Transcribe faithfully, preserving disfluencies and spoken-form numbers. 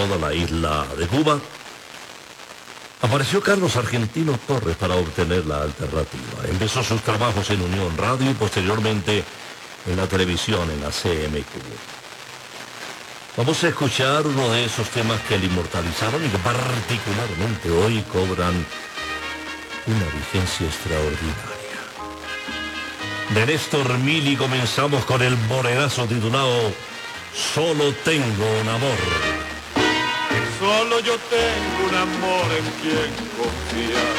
toda la isla de Cuba, apareció Carlos Argentino Torres para obtener la alternativa. Empezó sus trabajos en Unión Radio y posteriormente en la televisión, en la C M Q. Vamos a escuchar uno de esos temas que le inmortalizaron y que particularmente hoy cobran una vigencia extraordinaria. De Néstor Mili comenzamos con el boledazo titulado Solo tengo un amor. Solo yo tengo un amor en quien confiar.